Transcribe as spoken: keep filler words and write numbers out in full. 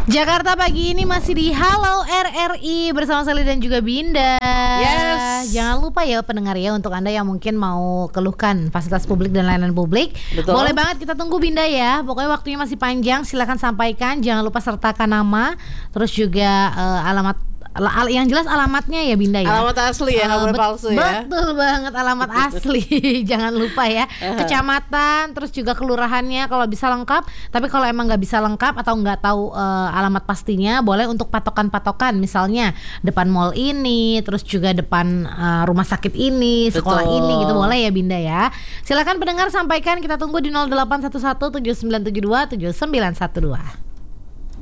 Jakarta pagi ini masih di Halo R R I bersama Sally dan juga Binda. Yes. Jangan lupa ya pendengar ya, untuk Anda yang mungkin mau keluhkan fasilitas publik dan layanan publik, Betul. boleh banget kita tunggu Binda ya. Pokoknya waktunya masih panjang, silakan sampaikan. Jangan lupa sertakan nama, terus juga uh, alamat. Al- yang jelas alamatnya ya Binda ya. Alamat asli ya, nggak Uh, boleh bet- palsu ya. Betul banget, alamat asli. Jangan lupa ya. Kecamatan, terus juga kelurahannya kalau bisa lengkap. Tapi kalau emang nggak bisa lengkap atau nggak tahu uh, alamat pastinya, boleh untuk patokan-patokan. Misalnya depan mall ini, terus juga depan uh, rumah sakit ini, sekolah Betul. ini gitu, boleh ya Binda ya. Silakan pendengar sampaikan, kita tunggu di nol delapan satu satu tujuh sembilan tujuh dua tujuh sembilan satu dua.